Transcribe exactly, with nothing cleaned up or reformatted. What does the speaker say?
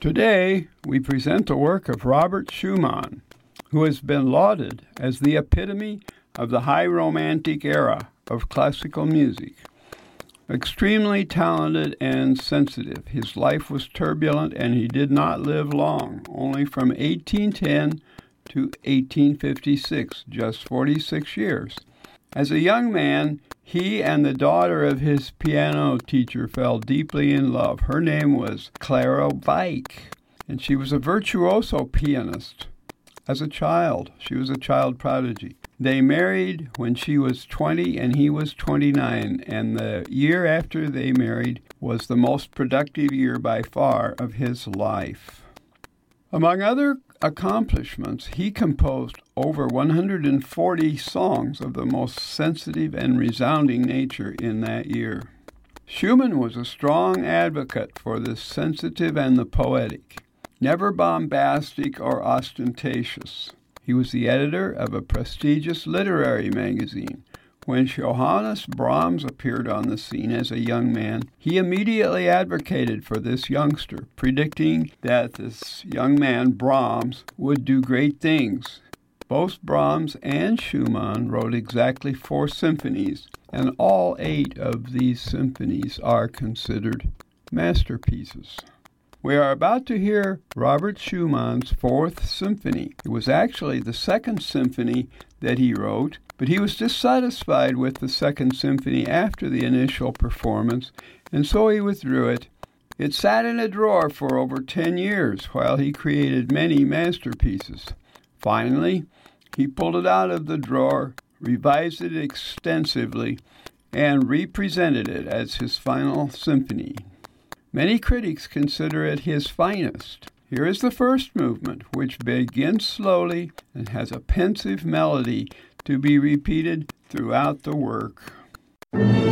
Today, we present the work of Robert Schumann, who has been lauded as the epitome of the high romantic era of classical music. Extremely talented and sensitive, his life was turbulent and he did not live long, only from eighteen ten to eighteen fifty-six, just forty-six years. As a young man, he and the daughter of his piano teacher fell deeply in love. Her name was Clara Wieck, and she was a virtuoso pianist. As a child, she was a child prodigy. They married when she was twenty and he was twenty-nine, and the year after they married was the most productive year by far of his life. Among other accomplishments, he composed over one hundred forty songs of the most sensitive and resounding nature in that year. Schumann was a strong advocate for the sensitive and the poetic, never bombastic or ostentatious. He was the editor of a prestigious literary magazine. When Johannes Brahms appeared on the scene as a young man, he immediately advocated for this youngster, predicting that this young man, Brahms, would do great things. Both Brahms and Schumann wrote exactly four symphonies, and all eight of these symphonies are considered masterpieces. We are about to hear Robert Schumann's Fourth Symphony. It was actually the second symphony that he wrote, but he was dissatisfied with the second symphony after the initial performance, and so he withdrew it. It sat in a drawer for over ten years while he created many masterpieces. Finally, he pulled it out of the drawer, revised it extensively, and represented it as his final symphony. Many critics consider it his finest. Here is the first movement, which begins slowly and has a pensive melody to be repeated throughout the work.